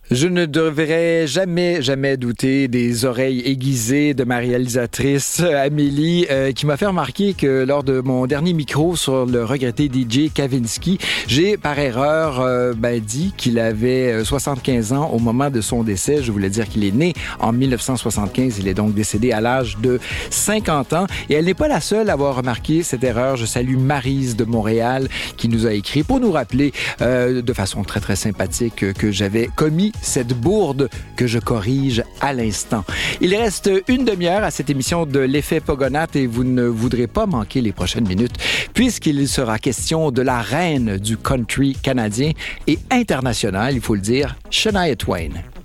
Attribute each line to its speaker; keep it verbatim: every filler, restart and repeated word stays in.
Speaker 1: Je ne devrais jamais, jamais douter des oreilles aiguisées de ma réalisatrice Amélie, euh, qui m'a fait remarquer que lors de mon dernier micro sur le regretté D J Kavinsky, j'ai par erreur euh, ben, dit qu'il avait soixante-quinze ans au moment de son décès. Je voulais dire qu'il est né en dix-neuf cent soixante-quinze. Il est donc décédé à l'âge de cinquante ans. Et elle n'est pas la seule à avoir remarqué cette erreur. Je salue Maryse de Montréal qui nous a écrit pour nous rappeler euh, de façon très, très sympathique que j'avais commis cette bourde que je corrige à l'instant. Il reste une demi-heure à cette émission de l'effet Pogonath et vous ne voudrez pas manquer les prochaines minutes puisqu'il sera question de la reine du country canadien et international, il faut le dire, Shania Twain.